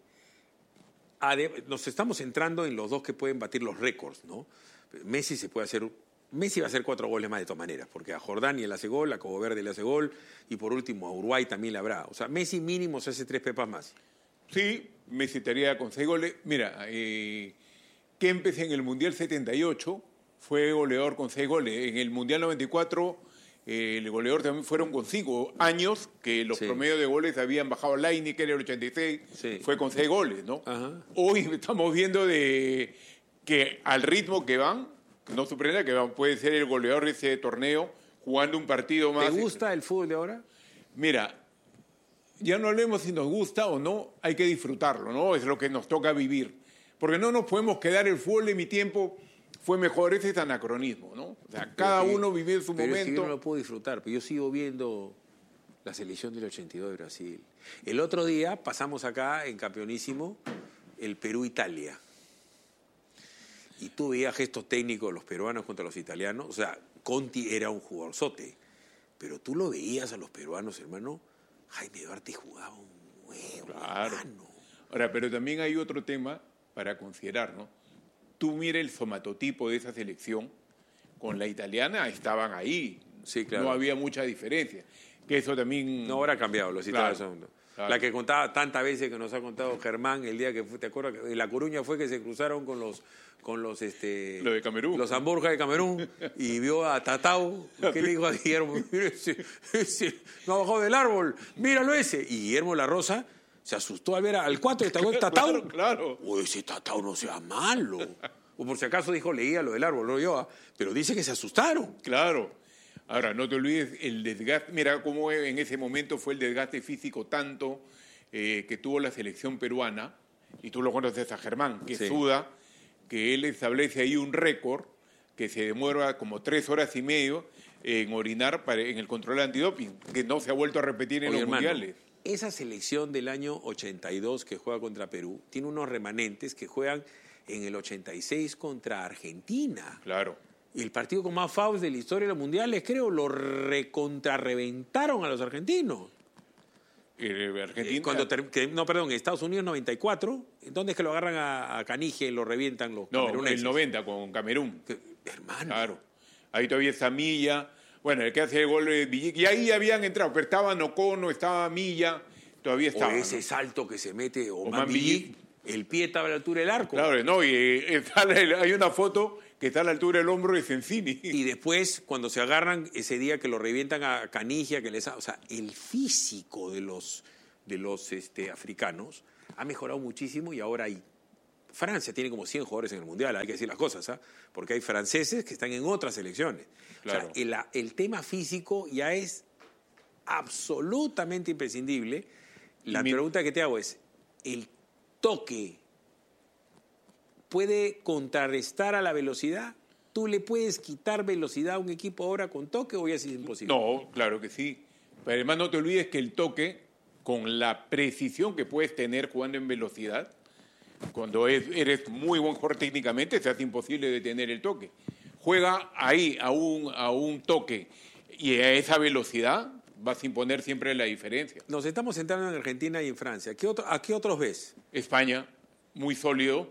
S1: Nos estamos centrando en los dos que pueden batir los récords, ¿no? Messi se puede hacer, Messi va a hacer cuatro goles más de todas maneras, porque a Jordania le hace gol, a Cabo Verde le hace gol, y por último a Uruguay también le habrá. O sea, Messi mínimo se hace tres pepas más.
S12: Sí, Messi estaría con seis goles. Mira, eh, Kempes en el Mundial setenta y ocho fue goleador con seis goles. En el Mundial noventa y cuatro eh, el goleador también fueron con cinco años, que los sí. promedios de goles habían bajado. Laini, que era el ochenta y seis, sí. fue con seis goles, ¿no?
S1: Ajá.
S12: Hoy estamos viendo de que al ritmo que van, no sorprenda que van, puede ser el goleador de ese torneo jugando un partido más.
S1: ¿Te gusta el fútbol de ahora?
S12: Mira, ya no hablemos si nos gusta o no, hay que disfrutarlo, ¿no? Es lo que nos toca vivir. Porque no nos podemos quedar el fútbol de mi tiempo fue mejor, ese es anacronismo, ¿no? O sea, cada
S1: que,
S12: uno vive en su
S1: pero
S12: momento.
S1: Es que yo no lo puedo disfrutar, pero yo sigo viendo la selección del ochenta y dos de Brasil. El otro día pasamos acá en Campeonísimo el Perú-Italia. Y tú veías gestos técnicos de los peruanos contra los italianos. O sea, Conti era un jugadorzote. Pero tú lo veías a los peruanos, hermano. Jaime Duarte jugaba un huevo,
S12: claro.
S1: hermano.
S12: Ahora, pero también hay otro tema para considerar, ¿no? Tú mira el somatotipo de esa selección, con la italiana estaban ahí.
S1: Sí, claro.
S12: No había mucha diferencia. Que eso también...
S1: No, ahora ha cambiado, los italianos
S12: claro,
S1: son...
S12: claro.
S1: La que contaba tantas veces que nos ha contado Germán el día que fue, ¿te acuerdas? En La Coruña fue que se cruzaron con los... con los este
S12: Lo de Camerún.
S1: Los Amborja de Camerún y vio a Tatao, que le dijo a Guillermo, mira ese, ese, no ha bajado del árbol, míralo ese. Y Guillermo La Rosa se asustó al ver al cuatro, ¿te acuerdas? Tatao.
S12: Claro, claro.
S1: Uy, ese Tatao no sea malo. O por si acaso dijo, leía lo del árbol, no yo, pero dice que se asustaron.
S12: Claro. Ahora, no te olvides el desgaste, mira cómo en ese momento fue el desgaste físico tanto eh, que tuvo la selección peruana, y tú lo conoces a Germán, que sí. suda, que él establece ahí un récord que se demora como tres horas y medio en orinar para, en el control antidoping, que no se ha vuelto a repetir en
S1: Oye,
S12: los
S1: hermano,
S12: mundiales.
S1: Esa selección del año ochenta y dos que juega contra Perú tiene unos remanentes que juegan en el ochenta y seis contra Argentina.
S12: Claro.
S1: Y el partido con más fouls de la historia de los mundiales, creo, lo recontrarreventaron a los argentinos.
S12: Eh, Argentina.
S1: Eh, cuando ter, que, no, perdón, Estados Unidos noventa y cuatro, ¿dónde es que lo agarran a, a Canigia y lo revientan los
S12: no,
S1: cameruneses?
S12: el noventa con Camerún.
S1: Que, hermano.
S12: Claro. Ahí todavía Samilla, Bueno, el que hace el gol de Villic. Y ahí habían entrado, pero estaba Nocono, estaba Milla, todavía estaba.
S1: O ese
S12: ¿no?
S1: salto que se mete Oman
S12: Oman
S1: Villic,
S12: Villic.
S1: el pie estaba a la altura del arco.
S12: Claro, no, y eh, está, hay una foto que está a la altura del hombro de Sensini.
S1: Y después, cuando se agarran, ese día que lo revientan a Canigia, que les... O sea, el físico de los, de los este, africanos ha mejorado muchísimo y ahora hay... Francia tiene como cien jugadores en el Mundial, hay que decir las cosas, ¿ah? Porque hay franceses que están en otras selecciones.
S12: Claro.
S1: O sea, el, el tema físico ya es absolutamente imprescindible. La
S12: Mi...
S1: pregunta que te hago es, ¿el toque puede contrarrestar a la velocidad? ¿Tú le puedes quitar velocidad a un equipo ahora con toque o ya es imposible?
S12: No, claro que sí. Pero además no te olvides que el toque, con la precisión que puedes tener jugando en velocidad, cuando es, eres muy buen jugador técnicamente, se hace imposible detener el toque. Juega ahí a un, a un toque y a esa velocidad vas a imponer siempre la diferencia.
S1: Nos estamos centrando en Argentina y en Francia. ¿Qué otro, ¿A qué otros ves?
S12: España, muy sólido.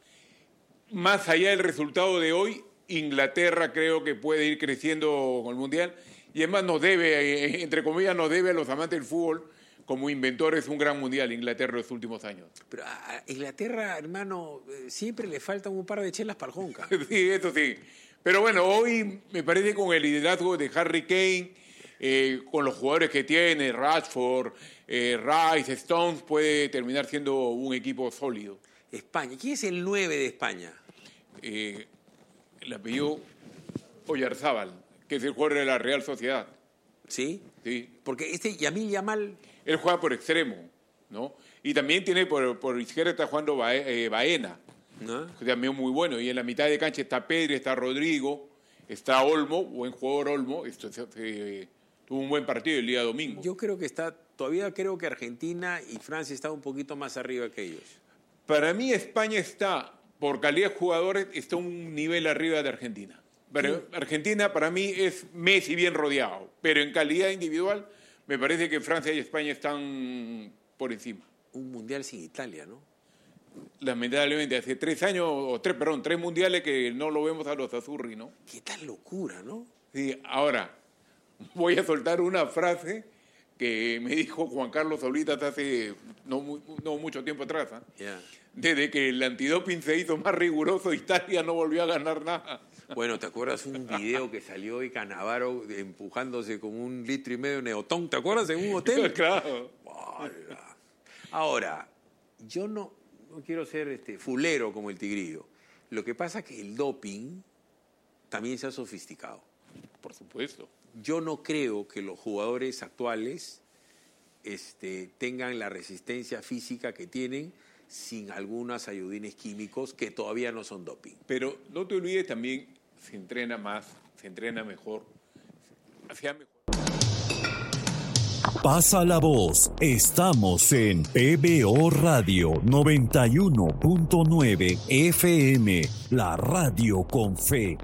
S12: Más allá del resultado de hoy, Inglaterra creo que puede ir creciendo con el Mundial. Y además nos debe, entre comillas, nos debe a los amantes del fútbol. Como inventor es un gran mundial Inglaterra en los últimos años.
S1: Pero a Inglaterra, hermano, siempre le faltan un par de chelas para el Jonca.
S12: Sí, eso sí. Pero bueno, hoy me parece con el liderazgo de Harry Kane, eh, con los jugadores que tiene, Rashford, eh, Rice, Stones, puede terminar siendo un equipo sólido.
S1: España. ¿Quién es el nueve de España?
S12: Eh, el apellido Oyarzábal, que es el jugador de la Real Sociedad.
S1: ¿Sí?
S12: Sí.
S1: Porque este Yamil Yamal...
S12: Él juega por extremo, ¿no? Y también tiene por, por izquierda está jugando Bae, eh, Baena, ¿no? También muy bueno. Y en la mitad de cancha está Pedri, está Rodrigo, está Olmo, buen jugador Olmo. Esto, eh, tuvo un buen partido el día domingo.
S1: Yo creo que está, todavía creo que Argentina y Francia están un poquito más arriba que ellos.
S12: Para mí España está, por calidad de jugadores, está un nivel arriba de Argentina. Pero sí. Argentina para mí es Messi bien rodeado, pero en calidad individual me parece que Francia y España están por encima.
S1: Un mundial sin Italia, ¿no?
S12: Lamentablemente, hace tres años, o tres, perdón, tres mundiales que no lo vemos a los Azzurri, ¿no?
S1: Qué tal locura, ¿no?
S12: Sí, ahora, voy a soltar una frase que me dijo Juan Carlos ahorita hace no, no mucho tiempo atrás. ¿eh?
S1: Yeah.
S12: Desde que el antidoping se hizo más riguroso, Italia no volvió a ganar nada.
S1: Bueno, ¿te acuerdas un video que salió de Cannavaro empujándose con un litro y medio de neotón? ¿Te acuerdas? En un hotel.
S12: Claro.
S1: Hola. Ahora, yo no, no quiero ser este, fulero como el Tigrillo. Lo que pasa es que el doping también se ha sofisticado.
S12: Por supuesto.
S1: Yo no creo que los jugadores actuales este, tengan la resistencia física que tienen sin algunos ayudines químicos que todavía no son doping.
S12: Pero no te olvides también, se entrena más, se entrena mejor, hacía mejor.
S13: Pasa la voz, estamos en P B O Radio noventa y uno punto nueve F M, la radio con fe.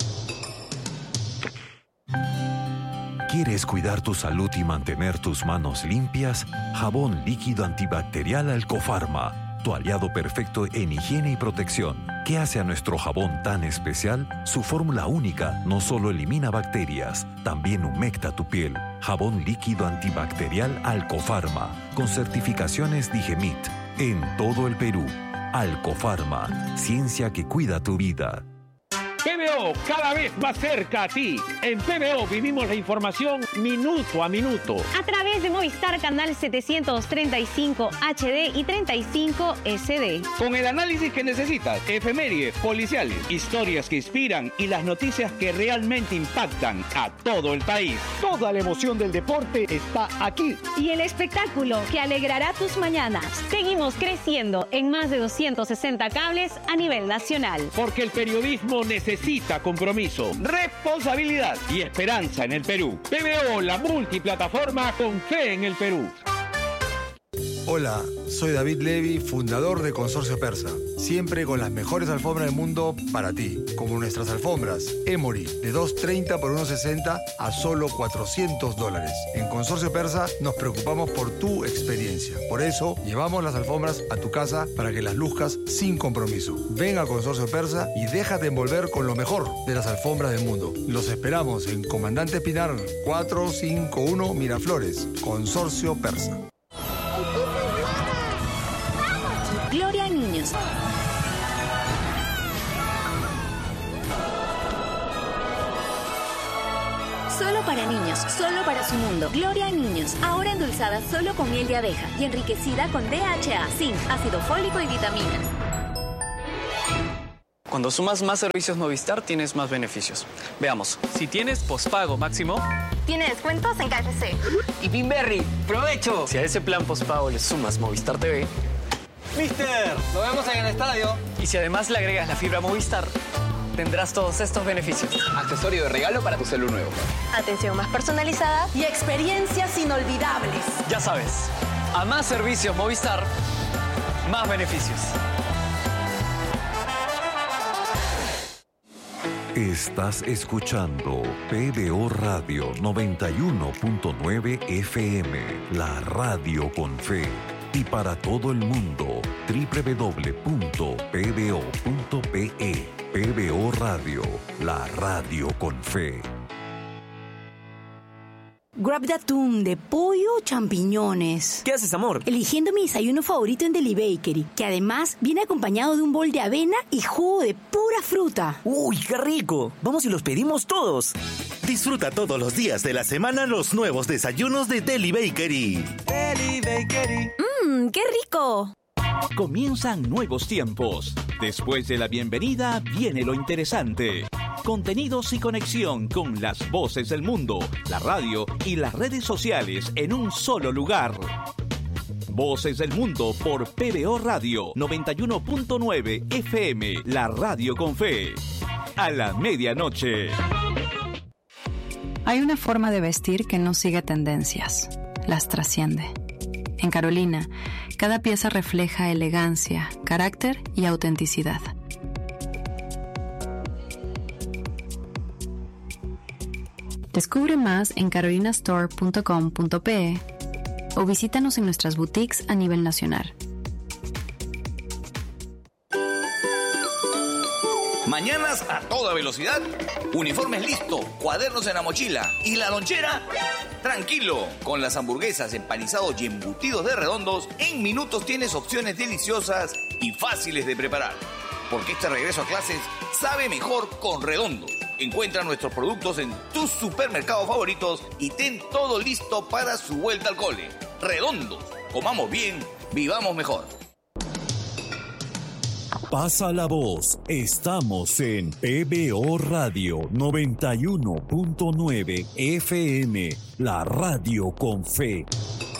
S14: ¿Quieres cuidar tu salud y mantener tus manos limpias? Jabón líquido antibacterial Alcofarma, tu aliado perfecto en higiene y protección. ¿Qué hace a nuestro jabón tan especial? Su fórmula única no solo elimina bacterias, también humecta tu piel. Jabón líquido antibacterial Alcofarma, con certificaciones Digemit, en todo el Perú. Alcofarma, ciencia que cuida tu vida.
S15: P B O, cada vez más cerca a ti. En P B O vivimos la información minuto a minuto.
S16: A través de Movistar Canal setecientos treinta y cinco H D y treinta y cinco S D.
S15: Con el análisis que necesitas, efemérides, policiales, historias que inspiran y las noticias que realmente impactan a todo el país. Toda la emoción del deporte está aquí.
S16: Y el espectáculo que alegrará tus mañanas. Seguimos creciendo en más de doscientos sesenta cables a nivel nacional.
S15: Porque el periodismo necesita Necesita compromiso, responsabilidad y esperanza en el Perú. P B O, la multiplataforma con fe en el Perú.
S17: Hola, soy David Levy, fundador de Consorcio Persa. siempre con las mejores alfombras del mundo para ti, como nuestras alfombras Emory de dos treinta por uno sesenta a solo cuatrocientos dólares. En Consorcio Persa nos preocupamos por tu experiencia. Por eso llevamos las alfombras a tu casa para que las luzcas sin compromiso. Ven a Consorcio Persa y déjate envolver con lo mejor de las alfombras del mundo. Los esperamos en Comandante Pinar cuatrocientos cincuenta y uno Miraflores. Consorcio Persa.
S18: Gloria a Niños. Solo para niños, solo para su mundo. Gloria a Niños, ahora endulzada solo con miel de abeja y enriquecida con D H A, zinc, ácido fólico y vitaminas.
S19: Cuando sumas más servicios Movistar, tienes más beneficios. Veamos. Si tienes pospago máximo,
S18: Tiene descuentos en K F C.
S19: y Pinberry, ¡provecho! Si a ese plan pospago le sumas Movistar T V, ¡Mister! ¡Lo vemos en el estadio! Y si además le agregas la fibra Movistar, tendrás todos estos beneficios. Accesorio de regalo para tu celular nuevo.
S18: Atención más personalizada y experiencias inolvidables.
S19: Ya sabes, a más servicios Movistar, más beneficios.
S14: Estás escuchando P B O Radio noventa y uno punto nueve F M, la radio con fe. Y para todo el mundo, doble u doble u doble u punto p b o punto p e. P B O Radio, la radio con fe.
S20: Grab de atún, de pollo o champiñones.
S21: ¿Qué haces, amor?
S20: Eligiendo mi desayuno favorito en Deli Bakery, que además viene acompañado de un bol de avena y jugo de pura fruta.
S21: ¡Uy, qué rico! Vamos y los pedimos todos.
S22: Disfruta todos los días de la semana los nuevos desayunos de Deli Bakery.
S21: Deli Bakery.
S20: ¡Mmm, qué rico!
S23: Comienzan nuevos tiempos. Después de la bienvenida viene lo interesante. Contenidos y conexión con las voces del mundo, la radio y las redes sociales en un solo lugar. Voces del Mundo por P B O Radio noventa y uno punto nueve F M, la radio con fe. A la medianoche.
S24: Hay una forma de vestir que no sigue tendencias, las trasciende. En Carolina, cada pieza refleja elegancia, carácter y autenticidad. Descubre más en carolina store punto com punto p e o visítanos en nuestras boutiques a nivel nacional.
S25: Mañanas a toda velocidad, uniformes listo, cuadernos en la mochila y la lonchera. Tranquilo, con las hamburguesas, empanizados y embutidos de Redondos, en minutos tienes opciones deliciosas y fáciles de preparar. Porque este regreso a clases sabe mejor con Redondos. Encuentra nuestros productos en tus supermercados favoritos y ten todo listo para su vuelta al cole. Redondos, comamos bien, vivamos mejor.
S13: Pasa la voz, estamos en P B O Radio noventa y uno punto nueve F M, la radio con fe.